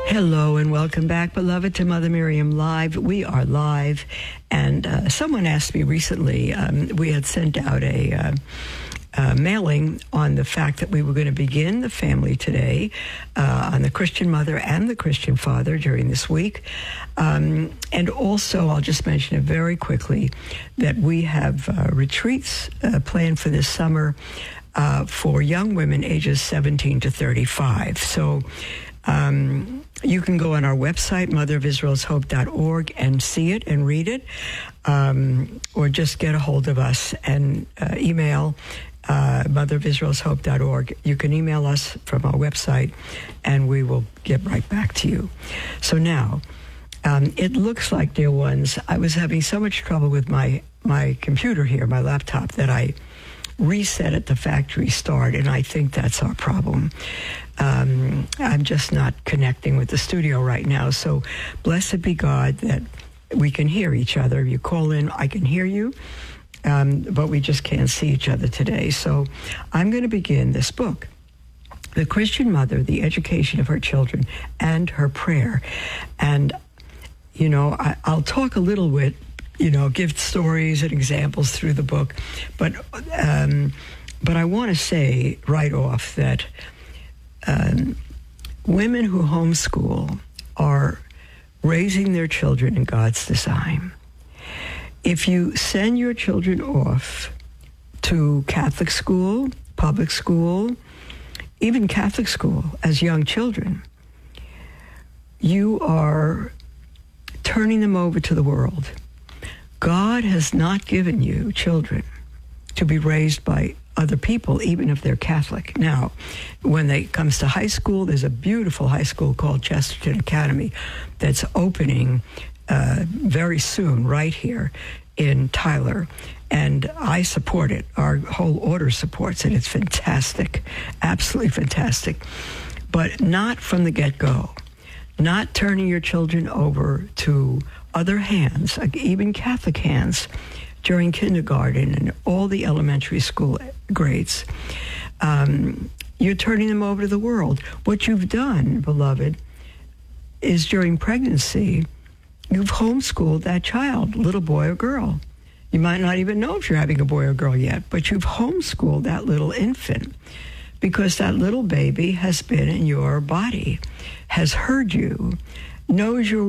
Hello and welcome back, beloved, to Mother Miriam Live. We are live, and someone asked me recently, we had sent out a mailing on the fact that we were going to begin the family today on the Christian mother and the Christian father during this week. And also, I'll just mention it very quickly, that we have retreats planned for this summer for young women ages 17 to 35. So you can go on our website, motherofisraelshope.org, and see it and read it, or just get a hold of us and email motherofisraelshope.org. You can email us from our website, and we will get right back to you. So now, it looks like, dear ones, I was having so much trouble with my computer here, my laptop, that I reset at the factory start, and I think that's our problem. I'm just not connecting with the studio right now, so blessed be God that we can hear each other. You call in, I can hear you, but we just can't see each other today. So I'm going to begin this book, The Christian Mother, the Education of Her Children, and Her Prayer. And, you know, I'll talk a little bit, you know, give stories and examples through the book, but I want to say right off that women who homeschool are raising their children in God's design. If you send your children off to Catholic school, public school, even Catholic school as young children, you are turning them over to the world. God has not given you children to be raised by other people, even if they're Catholic. Now, when it comes to high school, there's a beautiful high school called Chesterton Academy that's opening very soon right here in Tyler, and I support it. Our whole order supports it. It's fantastic, absolutely fantastic, but not from the get-go. Not turning your children over to other hands, even Catholic hands, during kindergarten and all the elementary school grades. You're turning them over to the world. What you've done, beloved, is during pregnancy, you've homeschooled that child, little boy or girl. You might not even know if you're having a boy or girl yet, but you've homeschooled that little infant because that little baby has been in your body, has heard you, knows your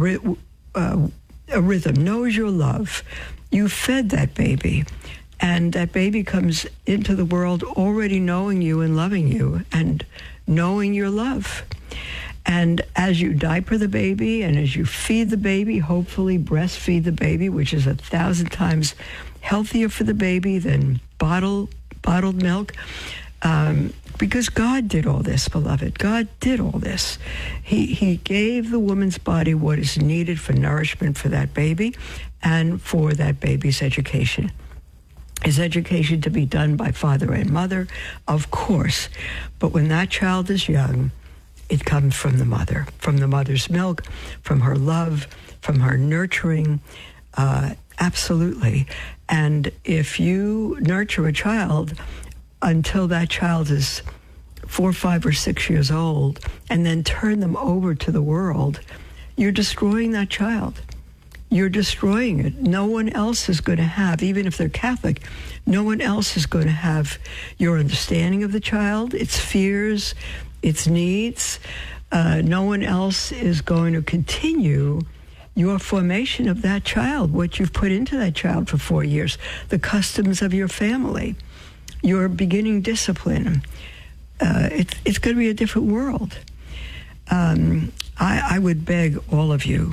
a rhythm, knows your love. You fed that baby, and that baby comes into the world already knowing you and loving you and knowing your love. And as you diaper the baby and as you feed the baby, hopefully breastfeed the baby, which is 1,000 times healthier for the baby than bottled milk, because God did all this, beloved. God did all this. He gave the woman's body what is needed for nourishment for that baby and for that baby's education. His education to be done by father and mother, of course. But when that child is young, it comes from the mother's milk, from her love, from her nurturing, absolutely. And if you nurture a child until that child is 4, 5, or 6 years old, and then turn them over to the world, you're destroying that child. You're destroying it. No one else is going to have, even if they're Catholic, no one else is going to have your understanding of the child, its fears, its needs. No one else is going to continue your formation of that child, what you've put into that child for 4 years, the customs of your family, your beginning discipline. It's going to be a different world. I would beg all of you,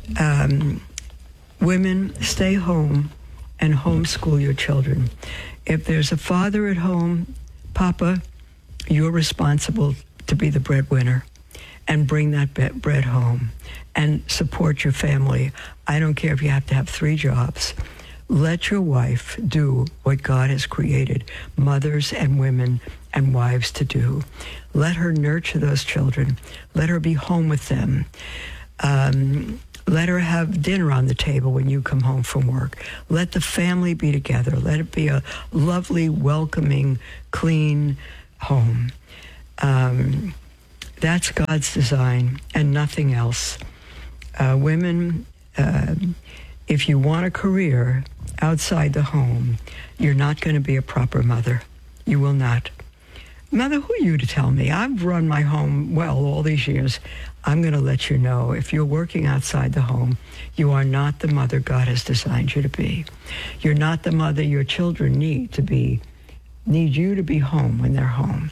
women, stay home and homeschool your children. If there's a father at home, Papa, you're responsible to be the breadwinner and bring that bread home and support your family. I don't care if you have to have 3 jobs. Let your wife do what God has created mothers and women and wives to do. Let her nurture those children. Let her be home with them. Let her have dinner on the table when you come home from work. Let the family be together. Let it be a lovely, welcoming, clean home. That's God's design and nothing else. Women, if you want a career outside the home, you're not going to be a proper mother. You will not. Mother, who are you to tell me? I've run my home well all these years. I'm going to let you know, if you're working outside the home, you are not the mother God has designed you to be. You're not the mother your children need you to be home when they're home.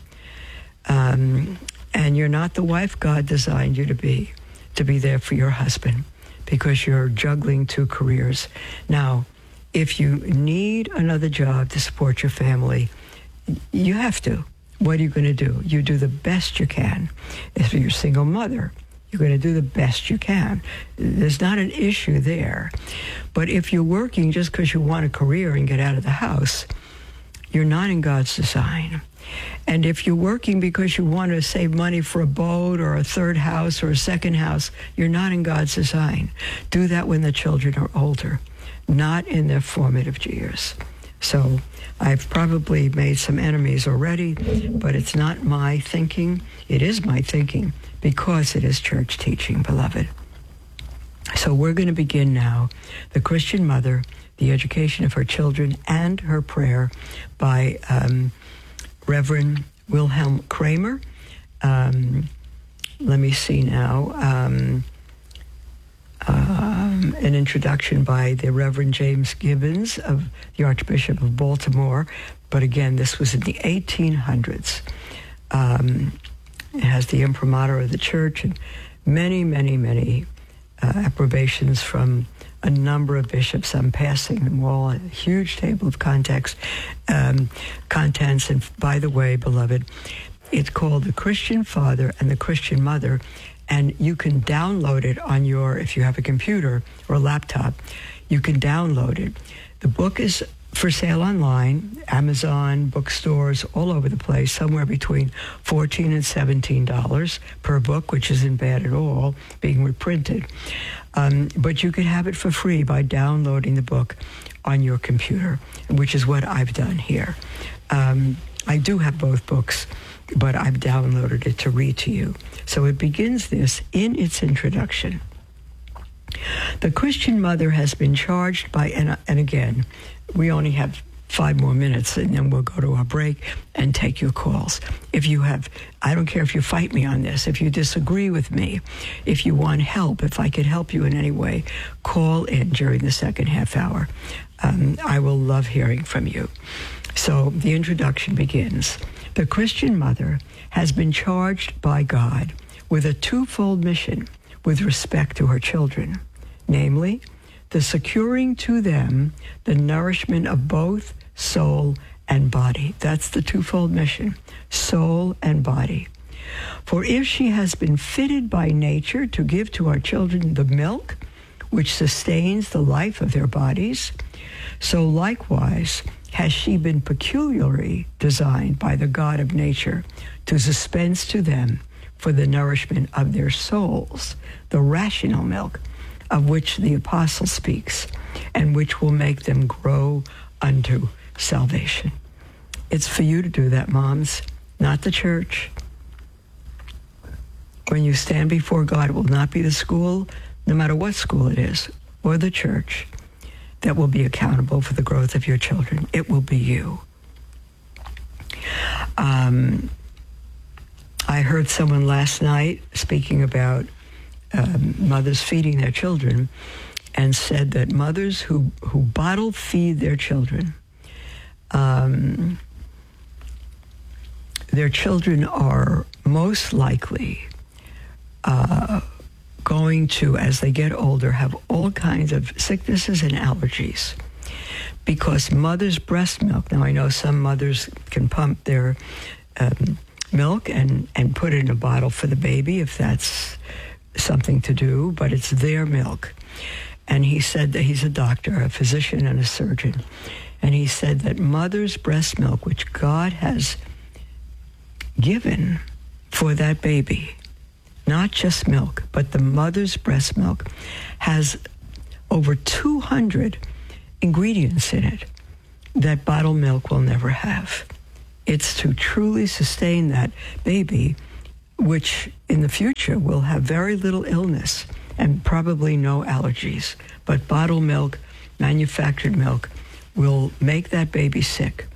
And you're not the wife God designed you to be there for your husband, because you're juggling two careers. Now, if you need another job to support your family, you have to. What are you going to do? You do the best you can. If you're a single mother, you're going to do the best you can. There's not an issue there. But if you're working just because you want a career and get out of the house, you're not in God's design. And if you're working because you want to save money for a boat or a third house or a second house, you're not in God's design. Do that when the children are older, not in their formative years. So I've probably made some enemies already, but it's not my thinking. It is my thinking because it is church teaching, beloved. So we're going to begin now. The Christian Mother, the Education of Her Children and Her Prayer by Reverend Wilhelm Kramer. Let me see now. An introduction by the Reverend James Gibbons of the Archbishop of Baltimore. But again, this was in the 1800s. It has the imprimatur of the church and many approbations from a number of bishops. I'm passing them all, a huge table of contents. And by the way, beloved, it's called The Christian Father and the Christian Mother. And you can download it on if you have a computer or a laptop, you can download it. The book is for sale online, Amazon, bookstores, all over the place, somewhere between $14 and $17 per book, which isn't bad at all, being reprinted. But you can have it for free by downloading the book on your computer, which is what I've done here. I do have both books, but I've downloaded it to read to you. So it begins this in its introduction. The Christian Mother has been charged by, and again, we only have 5 more minutes, and then we'll go to our break and take your calls. If you have, I don't care if you fight me on this, if you disagree with me, if you want help, if I could help you in any way, call in during the second half hour. I will love hearing from you. So the introduction begins. The Christian Mother has been charged by God with a twofold mission with respect to her children, namely, the securing to them the nourishment of both soul and body. That's the twofold mission, soul and body. For if she has been fitted by nature to give to our children the milk which sustains the life of their bodies, so likewise has she been peculiarly designed by the God of nature to dispense to them for the nourishment of their souls, the rational milk of which the apostle speaks, and which will make them grow unto salvation. It's for you to do that, moms, not the church. When you stand before God, it will not be the school, no matter what school it is, or the church, that will be accountable for the growth of your children. It will be you. I heard someone last night speaking about mothers feeding their children, and said that mothers who bottle feed their children, their children are most likely going to, as they get older, have all kinds of sicknesses and allergies. Because mother's breast milk, now I know some mothers can pump their milk and put it in a bottle for the baby if that's something to do, but it's their milk. And he said that he's a doctor, a physician and a surgeon. And he said that mother's breast milk, which God has given for that baby, not just milk, but the mother's breast milk, has over 200 ingredients in it that bottled milk will never have. It's to truly sustain that baby which in the future will have very little illness and probably no allergies. But bottled milk, manufactured milk, will make that baby sick.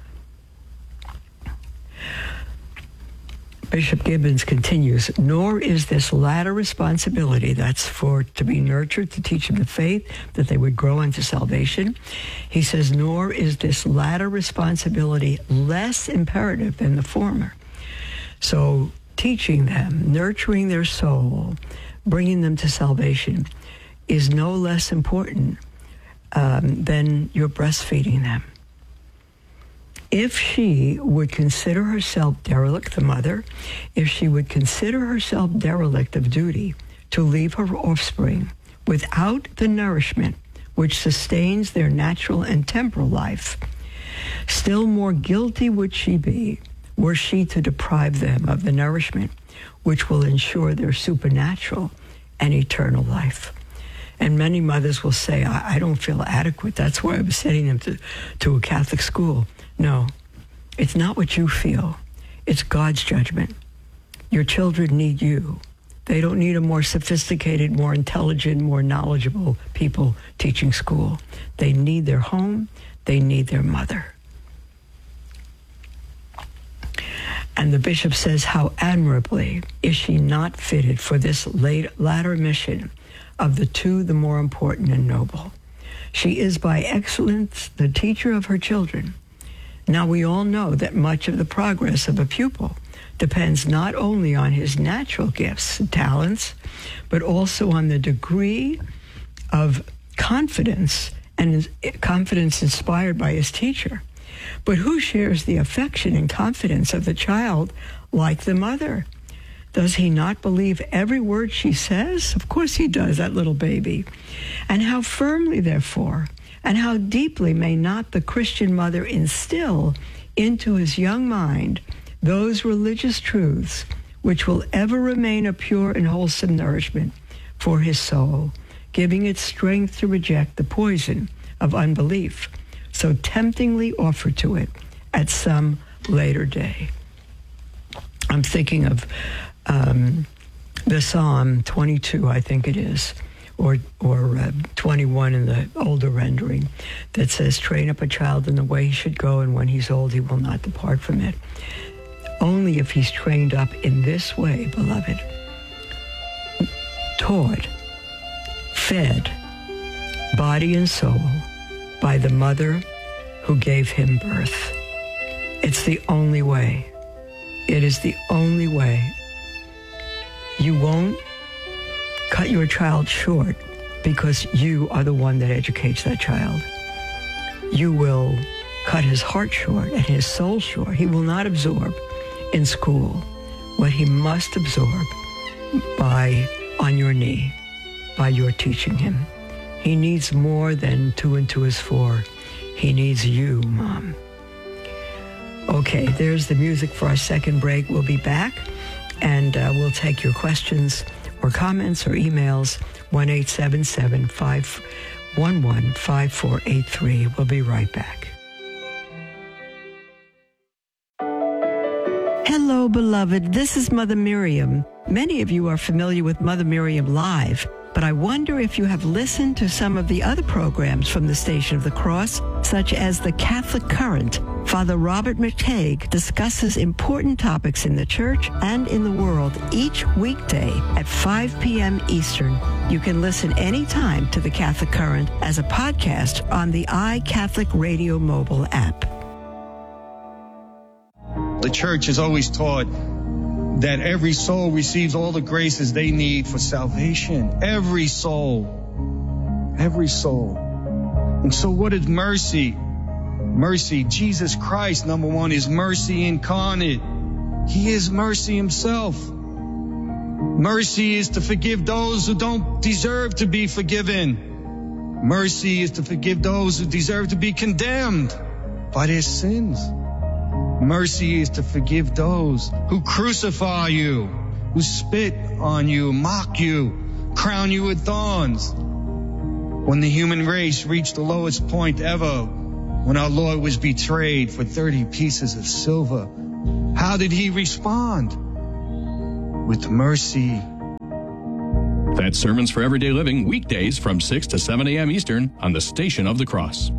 Bishop Gibbons continues, nor is this latter responsibility, that's for to be nurtured, to teach them the faith, that they would grow into salvation. He says, nor is this latter responsibility less imperative than the former. So teaching them, nurturing their soul, bringing them to salvation is no less important than your breastfeeding them. If she would consider herself derelict, the mother, if she would consider herself derelict of duty to leave her offspring without the nourishment which sustains their natural and temporal life, still more guilty would she be were she to deprive them of the nourishment which will ensure their supernatural and eternal life. And many mothers will say, I don't feel adequate. That's why I'm sending them to a Catholic school. No, it's not what you feel. It's God's judgment. Your children need you. They don't need a more sophisticated, more intelligent, more knowledgeable people teaching school. They need their home. They need their mother. And the bishop says, how admirably is she not fitted for this latter mission of the two, the more important and noble. She is by excellence the teacher of her children. Now we all know that much of the progress of a pupil depends not only on his natural gifts and talents, but also on the degree of confidence and confidence inspired by his teacher. But who shares the affection and confidence of the child like the mother? Does he not believe every word she says? Of course he does, that little baby. And how firmly, therefore, and how deeply may not the Christian mother instill into his young mind those religious truths which will ever remain a pure and wholesome nourishment for his soul, giving it strength to reject the poison of unbelief so temptingly offered to it at some later day. I'm thinking of the Psalm 22, I think it is, or 21 in the older rendering, that says, train up a child in the way he should go, and when he's old, he will not depart from it. Only if he's trained up in this way, beloved, taught, fed, body and soul, by the mother who gave him birth. It's the only way. It is the only way. You won't cut your child short because you are the one that educates that child. You will cut his heart short and his soul short. He will not absorb in school what he must absorb on your knee, by your teaching him. He needs more than 2 and 2 is 4. He needs you, Mom. Okay, there's the music for our second break. We'll be back, and we'll take your questions or comments or emails, 1-877-511-5483. We'll be right back. Hello, beloved. This is Mother Miriam. Many of you are familiar with Mother Miriam Live, but I wonder if you have listened to some of the other programs from the Station of the Cross, such as The Catholic Current. Father Robert McTague discusses important topics in the church and in the world each weekday at 5 p.m. Eastern. You can listen anytime to The Catholic Current as a podcast on the iCatholic Radio mobile app. The church has always taught that every soul receives all the graces they need for salvation. Every soul. Every soul. And so what is mercy? Mercy, Jesus Christ, number one, is mercy incarnate. He is mercy himself. Mercy is to forgive those who don't deserve to be forgiven. Mercy is to forgive those who deserve to be condemned by their sins. Mercy is to forgive those who crucify you, who spit on you, mock you, crown you with thorns. When the human race reached the lowest point ever, when our Lord was betrayed for 30 pieces of silver, how did he respond? with mercy. That's Sermons for Everyday Living, weekdays from 6 to 7 a.m. Eastern on the Station of the Cross.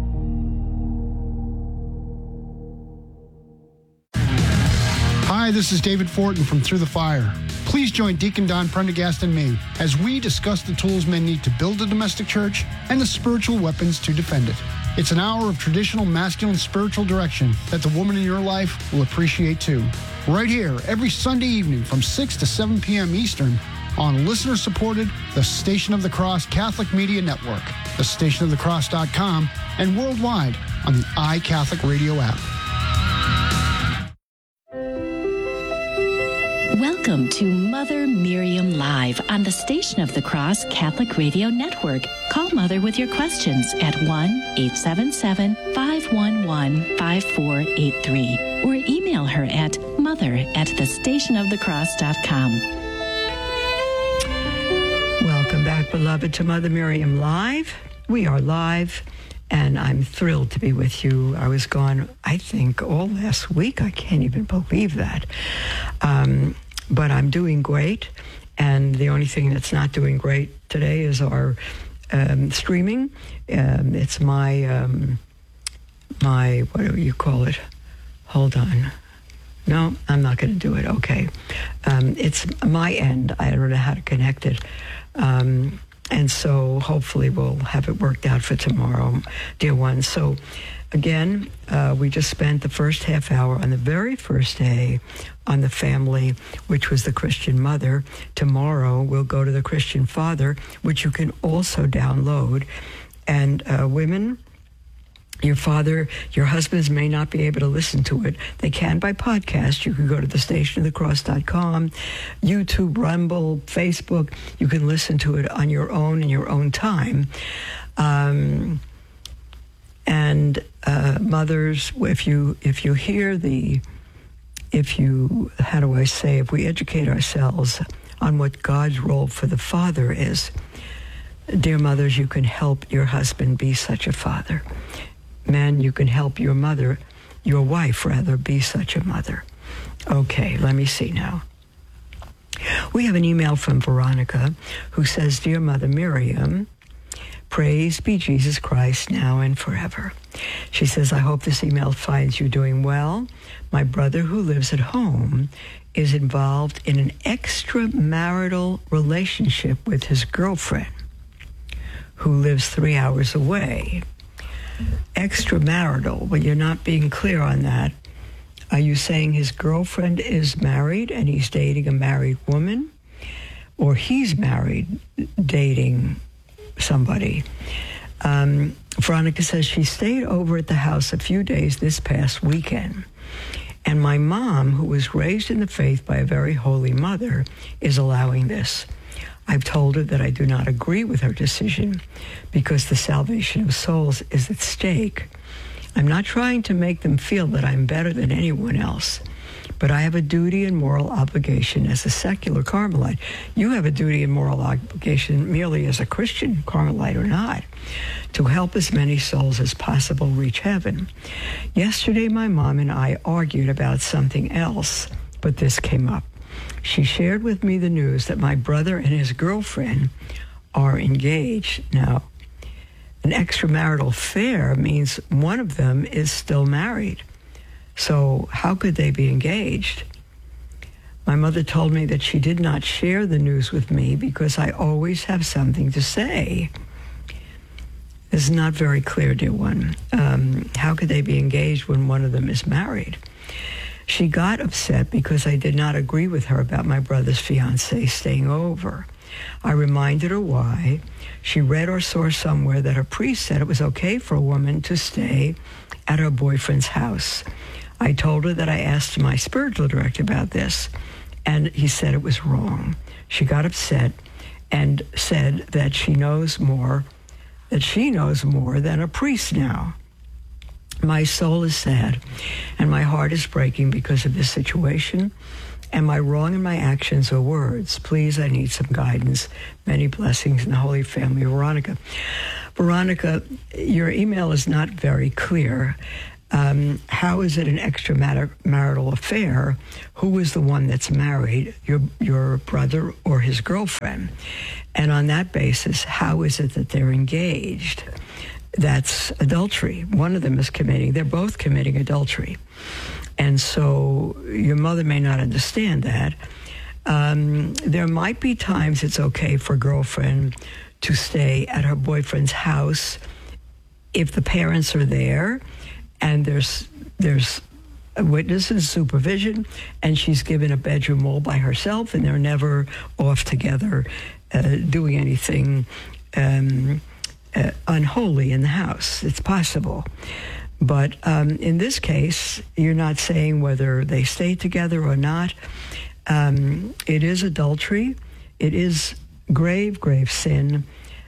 Hi, this is David Fortin from Through the Fire. Please join Deacon Don Prendergast and me as we discuss the tools men need to build a domestic church and the spiritual weapons to defend it. It's an hour of traditional masculine spiritual direction that the woman in your life will appreciate too. Right here, every Sunday evening from 6 to 7 p.m. Eastern on listener-supported The Station of the Cross Catholic Media Network, thestationofthecross.com, and worldwide on the iCatholic Radio app. Welcome to Mother Miriam Live on the Station of the Cross Catholic Radio Network. Call Mother with your questions at 1-877-511-5483 or email her at mother@thestationofthecross.com. Welcome back, beloved, to Mother Miriam Live. We are live, and I'm thrilled to be with you. I was gone, I think, all last week. I can't even believe that. But I'm doing great, and the only thing that's not doing great today is our streaming. It's my what do you call it? Hold on. No, I'm not going to do it. Okay. It's my end. I don't know how to connect it. And so hopefully we'll have it worked out for tomorrow, dear ones. So again, we just spent the first half hour on the very first day on the family, which was the Christian mother. Tomorrow we'll go to the Christian father, which you can also download. And women, your husbands may not be able to listen to it. They can by podcast. You can go to thestationofthecross.com, YouTube, Rumble, Facebook. You can listen to it on your own in your own time. Mothers, if you educate ourselves on what God's role for the father is, dear mothers, you can help your husband be such a father. Men, you can help your wife, be such a mother. Okay, let me see now. We have an email from Veronica who says, Dear Mother Miriam, praise be Jesus Christ now and forever. She says, I hope this email finds you doing well. My brother who lives at home is involved in an extramarital relationship with his girlfriend who lives 3 hours away. Extramarital, well, you're not being clear on that. Are you saying his girlfriend is married and he's dating a married woman? Or he's married, dating somebody? Veronica says she stayed over at the house a few days this past weekend. And my mom, who was raised in the faith by a very holy mother, is allowing this. I've told her that I do not agree with her decision because the salvation of souls is at stake. I'm not trying to make them feel that I'm better than anyone else, but I have a duty and moral obligation as a secular Carmelite. You have a duty and moral obligation merely as a Christian Carmelite or not, to help as many souls as possible reach heaven. Yesterday, my mom and I argued about something else, but this came up. She shared with me the news that my brother and his girlfriend are engaged. Now, an extramarital affair means one of them is still married. So how could they be engaged? My mother told me that she did not share the news with me because I always have something to say. This is not very clear, dear one. How could they be engaged when one of them is married? She got upset because I did not agree with her about my brother's fiancée staying over. I reminded her why. She read or saw somewhere that her priest said it was okay for a woman to stay at her boyfriend's house. I told her that I asked my spiritual director about this, and he said it was wrong. She got upset and said that she knows more than a priest now. My soul is sad, and my heart is breaking because of this situation. Am I wrong in my actions or words? Please, I need some guidance. Many blessings in the Holy Family. Veronica, your email is not very clear. How is it an extramarital affair? Who is the one that's married, your brother or his girlfriend? And on that basis, how is it that they're engaged? That's adultery. One of them is they're both committing adultery. And so your mother may not understand that. There might be times it's okay for a girlfriend to stay at her boyfriend's house if the parents are there and there's witnesses, supervision, and she's given a bedroom all by herself and they're never off together doing anything unholy in the house. It's possible. But in this case, you're not saying whether they stay together or not. It is adultery. It is grave, grave sin.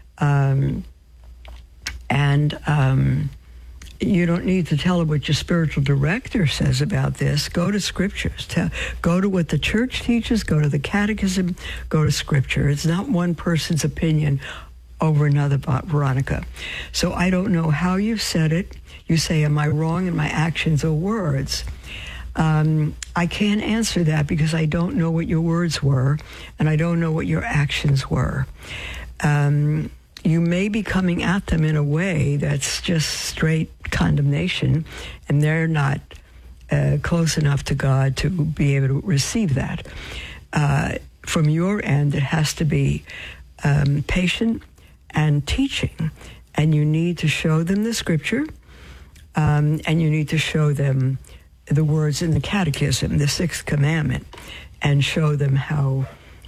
You don't need to tell her what your spiritual director says about this. Go to scriptures. Go to what the church teaches. Go to the catechism. Go to scripture. It's not one person's opinion over another, Veronica. So I don't know how you've said it. You say, am I wrong in my actions or words? I can't answer that because I don't know what your words were, and I don't know what your actions were. You may be coming at them in a way that's just straight condemnation, and they're not close enough to God to be able to receive that. From your end, it has to be patient and teaching, and you need to show them the scripture, and you need to show them the words in the catechism, the sixth commandment, and show them how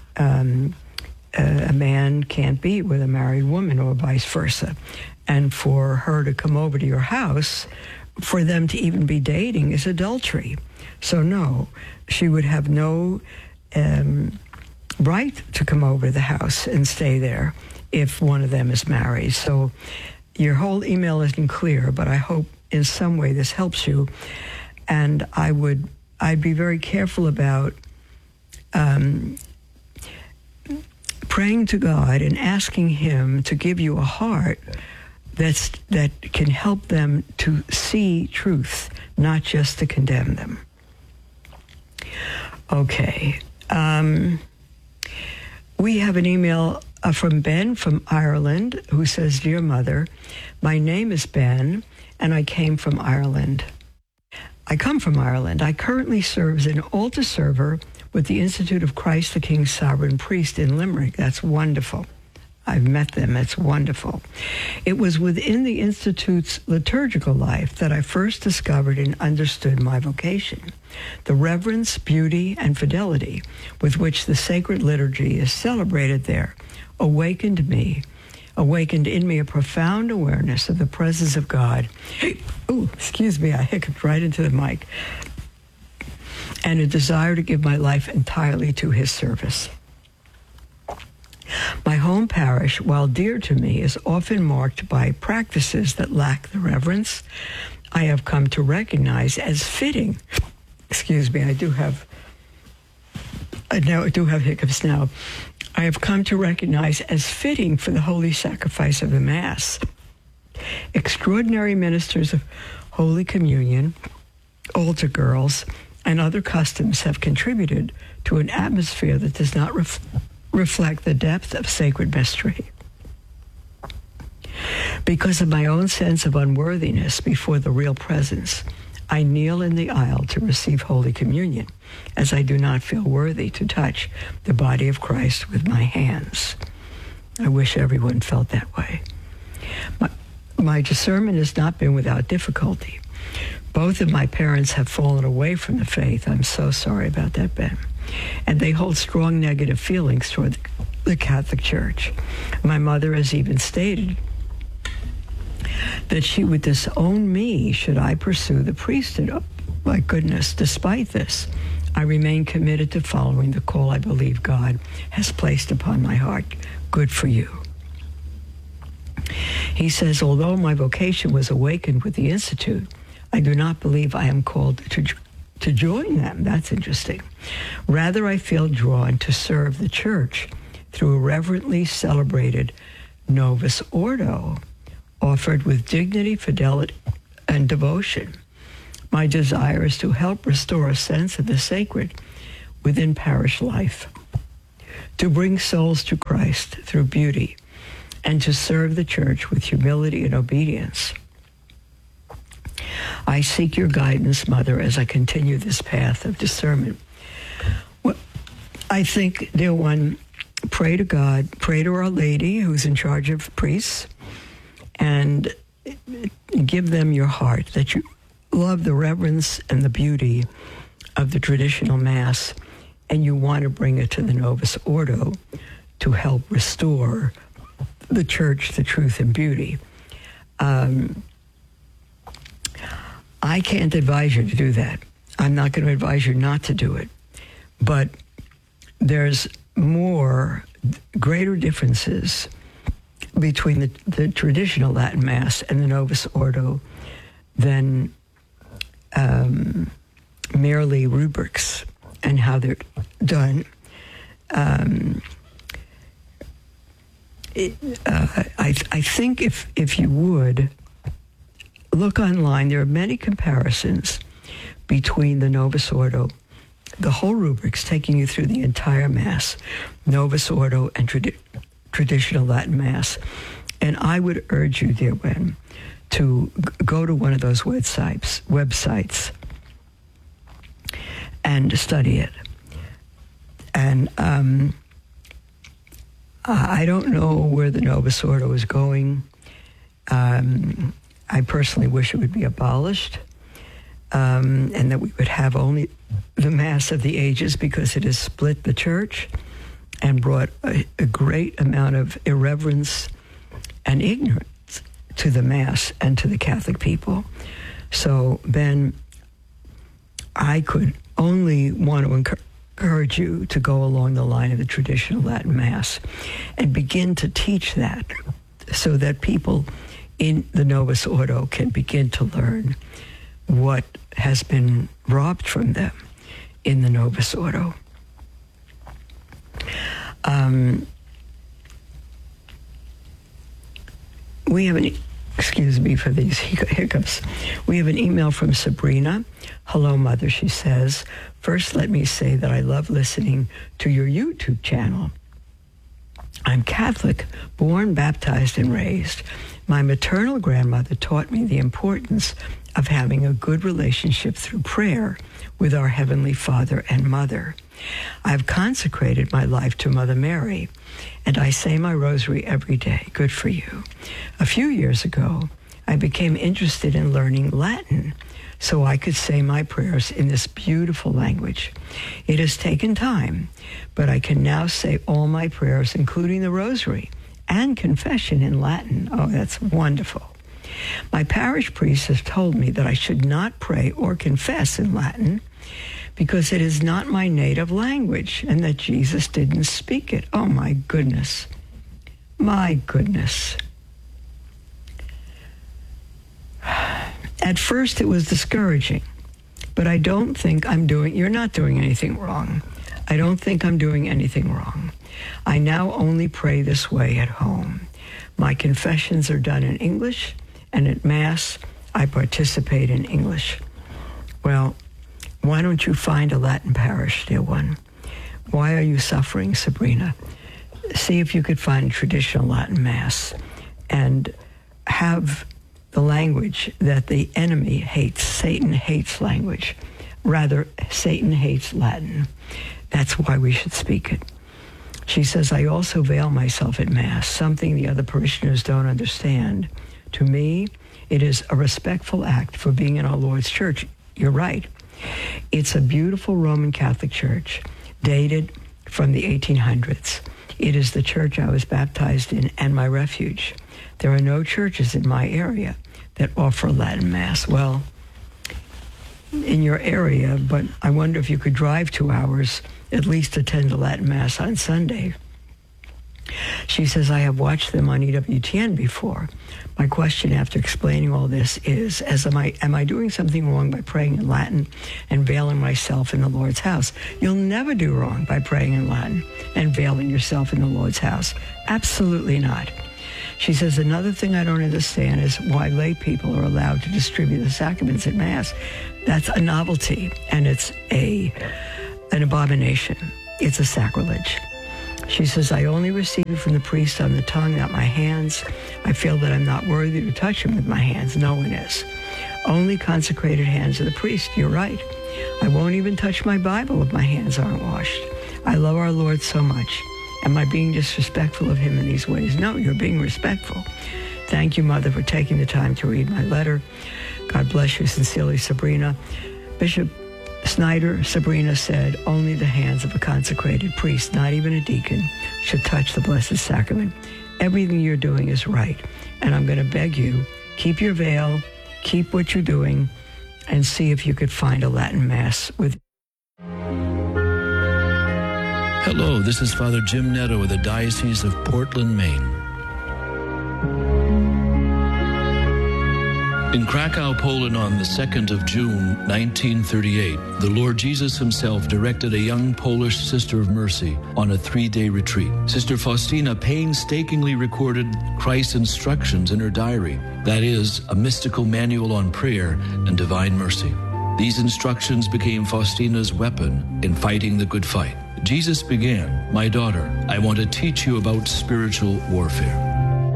a man can't be with a married woman or vice versa. And for her to come over to your house, for them to even be dating is adultery. So no, she would have no right to come over to the house and stay there if one of them is married. So your whole email isn't clear, but I hope in some way this helps you. And I'd be very careful about praying to God and asking Him to give you a heart that can help them to see truth, not just to condemn them. Okay. We have an email from Ben from Ireland who says, Dear Mother, my name is Ben and I came from Ireland. I come from Ireland. I currently serve as an altar server with the Institute of Christ the King Sovereign Priest in Limerick. That's wonderful. I've met them. It's wonderful. It was within the Institute's liturgical life that I first discovered and understood my vocation. The reverence, beauty, and fidelity with which the sacred liturgy is celebrated there awakened in me a profound awareness of the presence of God. Oh, excuse me, I hiccuped right into the mic. And a desire to give my life entirely to His service. My home parish, while dear to me, is often marked by practices that lack the reverence I have come to recognize as fitting. Excuse me, I do have hiccups now. I have come to recognize as fitting for the holy sacrifice of the Mass. Extraordinary ministers of Holy Communion, altar girls, and other customs have contributed to an atmosphere that does not reflect the depth of sacred mystery. Because of my own sense of unworthiness before the real presence, I kneel in the aisle to receive Holy Communion, as I do not feel worthy to touch the body of Christ with my hands. I wish everyone felt that way. My discernment has not been without difficulty. Both of my parents have fallen away from the faith. I'm so sorry about that, Ben. And they hold strong negative feelings toward the Catholic Church. My mother has even stated that she would disown me should I pursue the priesthood. Oh, my goodness, despite this, I remain committed to following the call I believe God has placed upon my heart. Good for you. He says, although my vocation was awakened with the Institute, I do not believe I am called to join them. That's interesting. Rather, I feel drawn to serve the Church through a reverently celebrated Novus Ordo, offered with dignity, fidelity, and devotion. My desire is to help restore a sense of the sacred within parish life, to bring souls to Christ through beauty, and to serve the church with humility and obedience. I seek your guidance, Mother, as I continue this path of discernment. Well, I think, dear one, pray to God, pray to Our Lady, who's in charge of priests, and give them your heart, that you love the reverence and the beauty of the traditional Mass, and you want to bring it to the Novus Ordo to help restore the Church, the truth, and beauty. I can't advise you to do that. I'm not going to advise you not to do it. But there's greater differences between the traditional Latin Mass and the Novus Ordo than merely rubrics and how they're done. I think if you would look online, there are many comparisons between the Novus Ordo, the whole rubrics taking you through the entire Mass, Novus Ordo and traditional Latin Mass. And I would urge you, dear Wen, to go to one of those websites and study it. And I don't know where the Novus Ordo is going. I personally wish it would be abolished, and that we would have only the Mass of the Ages, because it has split the Church and brought a great amount of irreverence and ignorance to the Mass and to the Catholic people. So, Ben, I could only want to encourage you to go along the line of the traditional Latin Mass and begin to teach that, so that people in the Novus Ordo can begin to learn what has been robbed from them in the Novus Ordo. We have excuse me for these hiccups. We have an email from Sabrina. Hello, Mother, she says. First, let me say that I love listening to your YouTube channel. I'm Catholic, born, baptized, and raised. My maternal grandmother taught me the importance of having a good relationship through prayer with our Heavenly Father and Mother. I've consecrated my life to Mother Mary, and I say my rosary every day. Good for you. A few years ago, I became interested in learning Latin so I could say my prayers in this beautiful language. It has taken time, but I can now say all my prayers, including the rosary and confession, in Latin. Oh, that's wonderful. My parish priest has told me that I should not pray or confess in Latin because it is not my native language and that Jesus didn't speak it. Oh, my goodness. My goodness. At first, it was discouraging, but I don't think you're not doing anything wrong. I don't think I'm doing anything wrong. I now only pray this way at home. My confessions are done in English, and at Mass, I participate in English. Well, why don't you find a Latin parish, dear one? Why are you suffering, Sabrina? See if you could find a traditional Latin Mass and have the language that the enemy hates. Satan hates language. Rather, Satan hates Latin. That's why we should speak it. She says, I also veil myself at Mass, something the other parishioners don't understand. To me, it is a respectful act for being in our Lord's church. You're right. It's a beautiful Roman Catholic church, dated from the 1800s. It is the church I was baptized in and my refuge. There are no churches in my area that offer Latin Mass. Well, in your area, but I wonder if you could drive 2 hours, at least attend a Latin Mass on Sunday. She says, I have watched them on EWTN before. My question after explaining all this is, am I doing something wrong by praying in Latin and veiling myself in the Lord's house? You'll never do wrong by praying in Latin and veiling yourself in the Lord's house. Absolutely not. She says, another thing I don't understand is why lay people are allowed to distribute the sacraments at Mass. That's a novelty, and it's an abomination. It's a sacrilege. She says, I only receive it from the priest on the tongue, not my hands. I feel that I'm not worthy to touch him with my hands. No one is. Only consecrated hands of the priest. You're right. I won't even touch my Bible if my hands aren't washed. I love our Lord so much. Am I being disrespectful of him in these ways? No, you're being respectful. Thank you, Mother, for taking the time to read my letter. God bless you. Sincerely, Sabrina. Bishop Snyder, Sabrina said, only the hands of a consecrated priest, not even a deacon, should touch the Blessed Sacrament. Everything you're doing is right. And I'm going to beg you, keep your veil, keep what you're doing, and see if you could find a Latin Mass with. Hello, this is Father Jim Netto with the Diocese of Portland, Maine. In Krakow, Poland, on the 2nd of June, 1938, the Lord Jesus himself directed a young Polish Sister of Mercy on a 3-day retreat. Sister Faustina painstakingly recorded Christ's instructions in her diary, that is, a mystical manual on prayer and divine mercy. These instructions became Faustina's weapon in fighting the good fight. Jesus began, "My daughter, I want to teach you about spiritual warfare."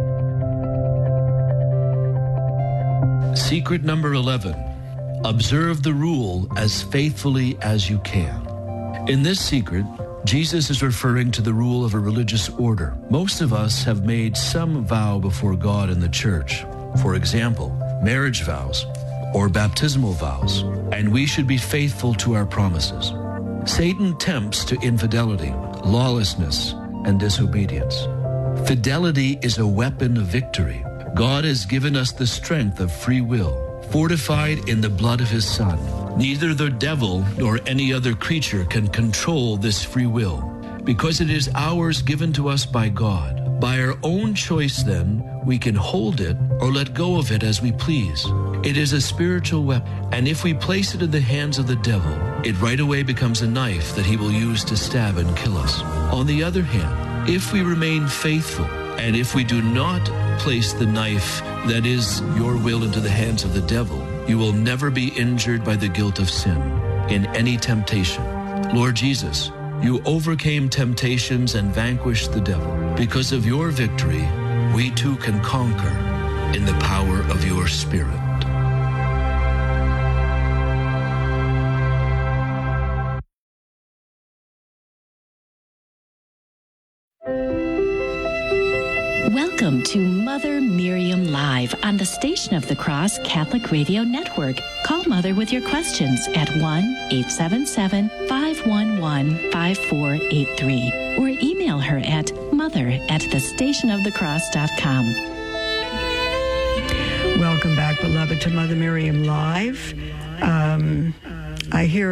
Secret number 11, observe the rule as faithfully as you can. In this secret, Jesus is referring to the rule of a religious order. Most of us have made some vow before God in the church. For example, marriage vows or baptismal vows, and we should be faithful to our promises. Satan tempts to infidelity, lawlessness, and disobedience. Fidelity is a weapon of victory. God has given us the strength of free will, fortified in the blood of his Son. Neither the devil nor any other creature can control this free will, because it is ours given to us by God. By our own choice, then, we can hold it or let go of it as we please. It is a spiritual weapon, and if we place it in the hands of the devil, it right away becomes a knife that he will use to stab and kill us. On the other hand, if we remain faithful, and if we do not place the knife that is your will into the hands of the devil, you will never be injured by the guilt of sin in any temptation. Lord Jesus, you overcame temptations and vanquished the devil. Because of your victory, we too can conquer in the power of your Spirit. Welcome to Mother Miriam Live on the Station of the Cross Catholic Radio Network. Call Mother with your questions at 1-877-511-5483 or email her at mother@thestationofthecross.com. Welcome back, beloved, to Mother Miriam Live. I hear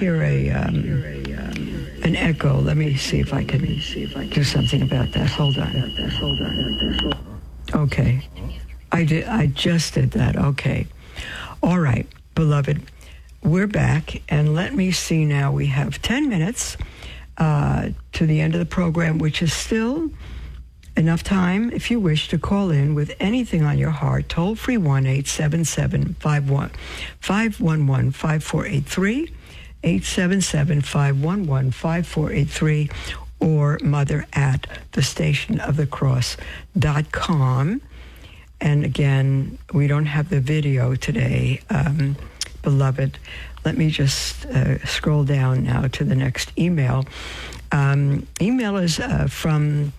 an echo. Let me see if I can do something about that. Hold on. Okay. I just did that. Okay. All right, beloved. We're back, and let me see now. We have 10 minutes to the end of the program, which is still enough time, if you wish, to call in with anything on your heart. Toll free 1-877-511-5483. 877-511-5483 or mother@thestationofthecross.com. And again, we don't have the video today, beloved. Let me just scroll down now to the next email. Email is from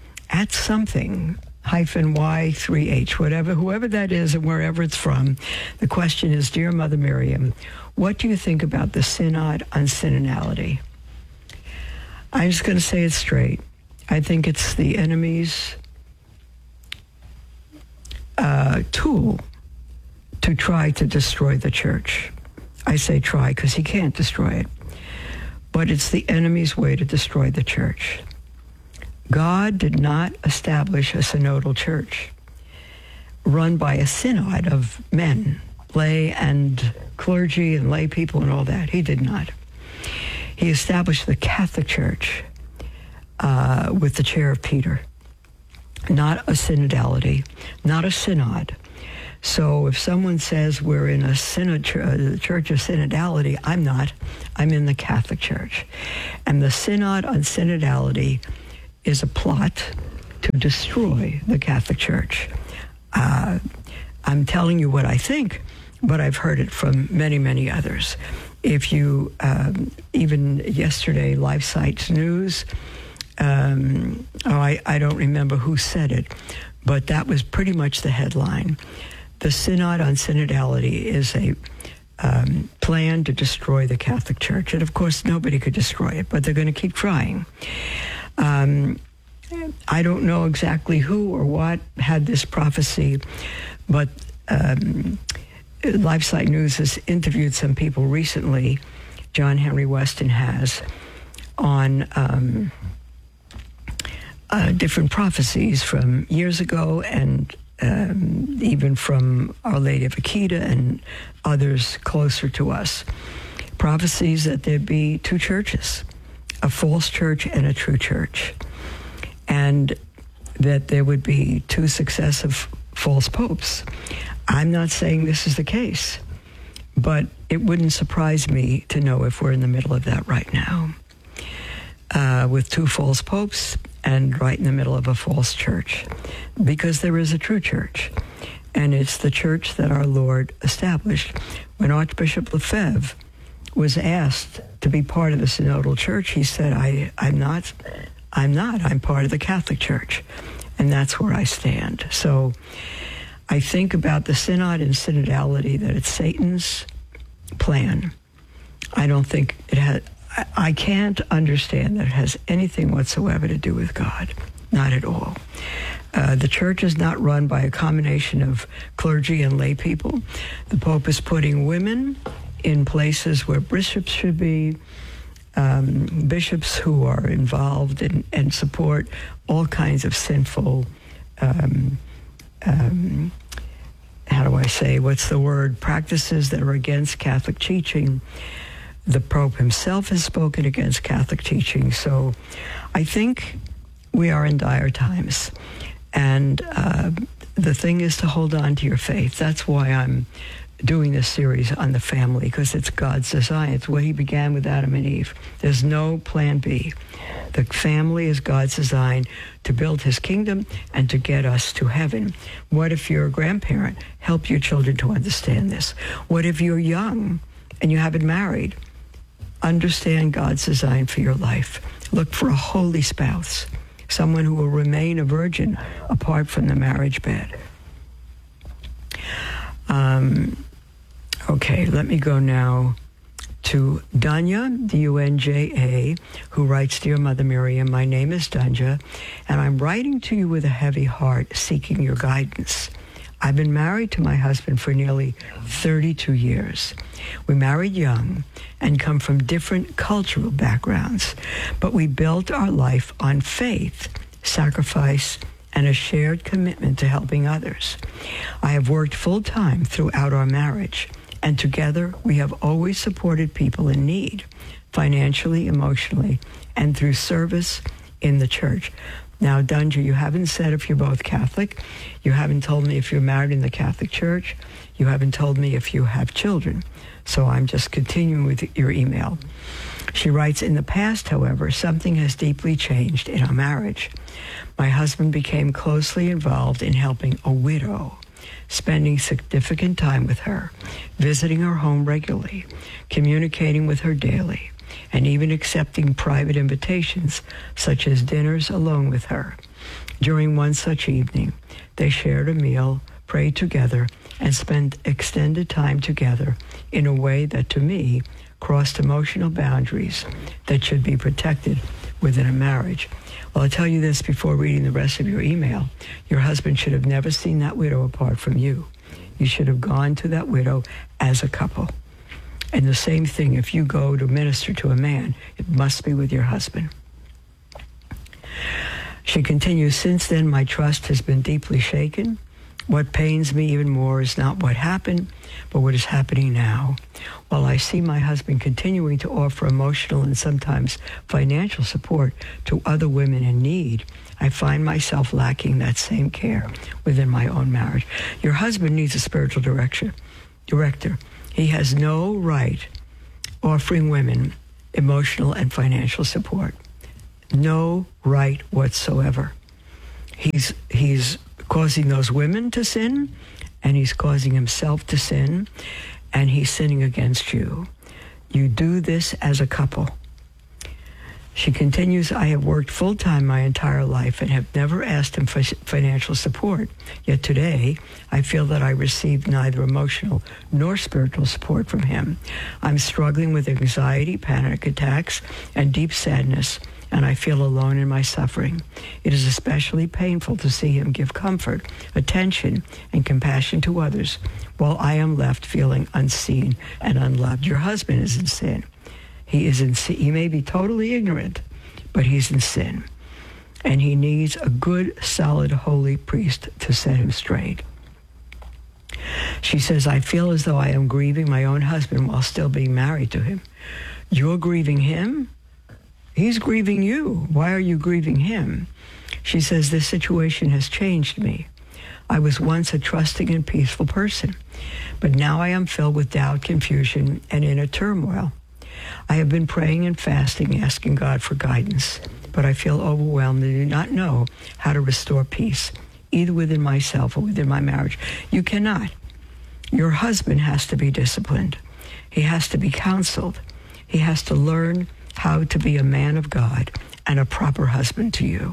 @something-y3h, whoever that is and wherever it's from. The question is, Dear Mother Miriam, what do you think about the Synod on Synodality? I'm just going to say it straight. I think it's the enemy's tool to try to destroy the church. I say try because he can't destroy it. But it's the enemy's way to destroy the church. God did not establish a synodal church run by a synod of men, lay and clergy and lay people and all that. He did not. He established the Catholic Church with the chair of Peter, not a synodality, not a synod. So if someone says we're in a church of synodality, I'm not. I'm in the Catholic Church. And the synod on synodality is a plot to destroy the Catholic Church. I'm telling you what I think, but I've heard it from many, many others. If you, even yesterday, LifeSite News, I don't remember who said it, but that was pretty much the headline. The Synod on Synodality is a plan to destroy the Catholic Church. And of course, nobody could destroy it, but they're going to keep trying. I don't know exactly who or what had this prophecy, but LifeSite News has interviewed some people recently, John Henry Weston has, on different prophecies from years ago and even from Our Lady of Akita and others closer to us. Prophecies that there be two churches, a false church and a true church, and that there would be two successive false popes. I'm not saying this is the case, but it wouldn't surprise me to know if we're in the middle of that right now, with two false popes and right in the middle of a false church, because there is a true church, and it's the church that our Lord established. When Archbishop Lefebvre was asked to be part of the synodal church, he said, I'm not. I'm part of the Catholic Church, and that's where I stand. So I think about the synod and synodality, that it's Satan's plan. I don't think it has, I can't understand that it has anything whatsoever to do with God. Not at all. The church is not run by a combination of clergy and lay people. The Pope is putting women in places where bishops should be, bishops who are involved and support all kinds of sinful, how do I say, what's the word, practices that are against Catholic teaching. The Pope himself has spoken against Catholic teaching. So I think we are in dire times. And the thing is to hold on to your faith. That's why I'm doing this series on the family, because it's God's design. It's what he began with Adam and Eve. There's no plan B. The family is God's design to build his kingdom and to get us to heaven. What if you're a grandparent? Help your children to understand this. What if you're young and you haven't married? Understand God's design for your life. Look for a holy spouse, someone who will remain a virgin apart from the marriage bed. Okay, let me go now to Danja, D-U-N-J-A, who writes, Dear Mother Miriam, my name is Danja, and I'm writing to you with a heavy heart, seeking your guidance. I've been married to my husband for nearly 32 years. We married young and come from different cultural backgrounds, but we built our life on faith, sacrifice, and a shared commitment to helping others. I have worked full-time throughout our marriage, and together we have always supported people in need, financially, emotionally, and through service in the church. Now, Danja, you haven't said if you're both Catholic. You haven't told me if you're married in the Catholic Church. You haven't told me if you have children. So I'm just continuing with your email. She writes, in the past, however, something has deeply changed in our marriage. My husband became closely involved in helping a widow, spending significant time with her, visiting her home regularly, communicating with her daily, and even accepting private invitations, such as dinners alone with her. During one such evening, they shared a meal, prayed together, and spent extended time together in a way that, to me, crossed emotional boundaries that should be protected within a marriage. Well, I'll tell you this before reading the rest of your email. Your husband should have never seen that widow apart from you. You should have gone to that widow as a couple. And the same thing, if you go to minister to a man, it must be with your husband. She continues, since then my trust has been deeply shaken. What pains me even more is not what happened, but what is happening now. While I see my husband continuing to offer emotional and sometimes financial support to other women in need, I find myself lacking that same care within my own marriage. Your husband needs a spiritual director. He has no right offering women emotional and financial support. No right whatsoever. He's causing those women to sin, and he's causing himself to sin, and he's sinning against you. You do this as a couple. She continues, I have worked full-time my entire life and have never asked him for financial support. Yet today, I feel that I received neither emotional nor spiritual support from him. I'm struggling with anxiety, panic attacks, and deep sadness, and I feel alone in my suffering. It is especially painful to see him give comfort, attention, and compassion to others, while I am left feeling unseen and unloved. Your husband is in sin. He is in sin. He may be totally ignorant, but he's in sin. And he needs a good, solid, holy priest to set him straight. She says, I feel as though I am grieving my own husband while still being married to him. You're grieving him? He's grieving you. Why are you grieving him? She says, this situation has changed me. I was once a trusting and peaceful person, but now I am filled with doubt, confusion, and inner turmoil. I have been praying and fasting, asking God for guidance, but I feel overwhelmed and do not know how to restore peace, either within myself or within my marriage. You cannot. Your husband has to be disciplined. He has to be counseled. He has to learn how to be a man of God and a proper husband to you.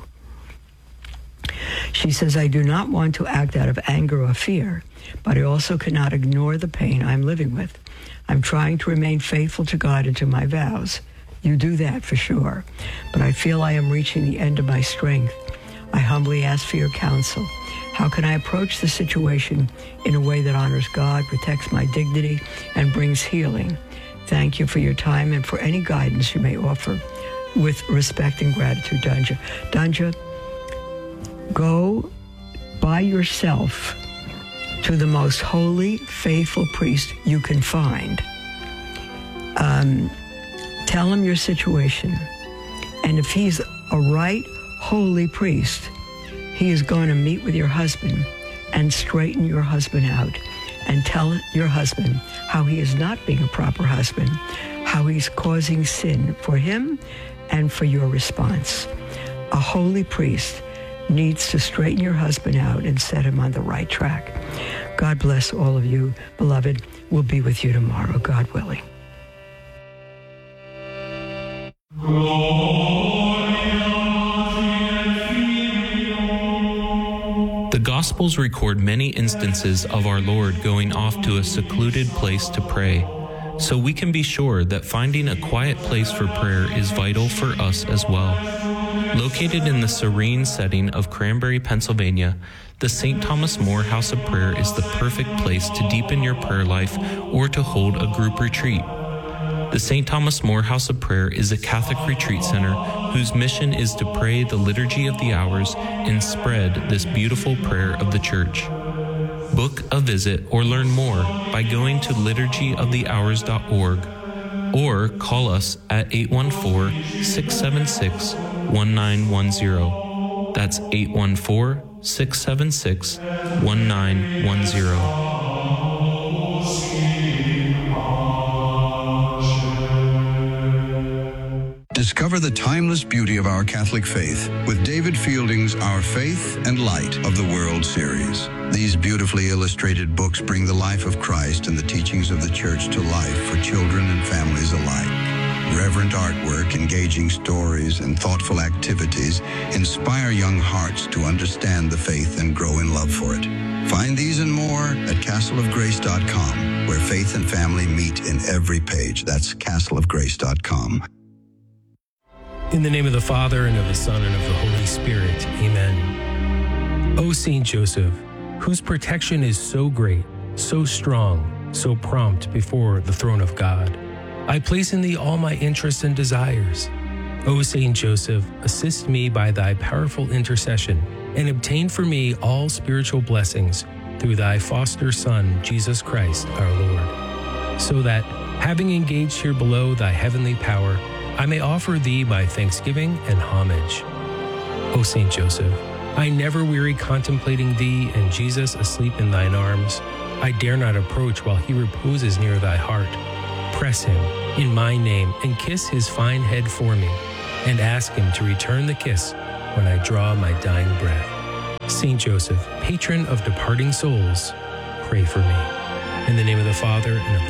She says, I do not want to act out of anger or fear, but I also cannot ignore the pain I'm living with. I'm trying to remain faithful to God and to my vows. You do that for sure. But I feel I am reaching the end of my strength. I humbly ask for your counsel. How can I approach the situation in a way that honors God, protects my dignity, and brings healing? Thank you for your time and for any guidance you may offer. With respect and gratitude, Danja. Danja, go by yourself to the most holy, faithful priest you can find. Tell him your situation. And if he's a right, holy priest, he is going to meet with your husband and straighten your husband out and tell your husband how he is not being a proper husband, how he's causing sin for him and for your response. A holy priest needs to straighten your husband out and set him on the right track. God bless all of you, beloved. We'll be with you tomorrow, God willing. The Gospels record many instances of our Lord going off to a secluded place to pray, so we can be sure that finding a quiet place for prayer is vital for us as well. Located in the serene setting of Cranberry, Pennsylvania, the St. Thomas More House of Prayer is the perfect place to deepen your prayer life or to hold a group retreat. The St. Thomas More House of Prayer is a Catholic retreat center whose mission is to pray the Liturgy of the Hours and spread this beautiful prayer of the Church. Book a visit or learn more by going to liturgyofthehours.org or call us at 814-676-1910. That's 814-676-1910. Discover the timeless beauty of our Catholic faith with David Fielding's Our Faith and Light of the World series. These beautifully illustrated books bring the life of Christ and the teachings of the Church to life for children and families alike. Reverent artwork, engaging stories, and thoughtful activities inspire young hearts to understand the faith and grow in love for it. Find these and more at castleofgrace.com, where faith and family meet in every page. That's castleofgrace.com. In the name of the Father, and of the Son, and of the Holy Spirit. Amen. O Saint Joseph, whose protection is so great, so strong, so prompt before the throne of God, I place in thee all my interests and desires. O Saint Joseph, assist me by thy powerful intercession, and obtain for me all spiritual blessings through thy foster Son, Jesus Christ, our Lord, so that, having engaged here below thy heavenly power, I may offer thee my thanksgiving and homage. O Saint Joseph, I never weary contemplating thee and Jesus asleep in thine arms. I dare not approach while he reposes near thy heart. Press him in my name and kiss his fine head for me, and ask him to return the kiss when I draw my dying breath. Saint Joseph, patron of departing souls, pray for me. In the name of the Father, and of the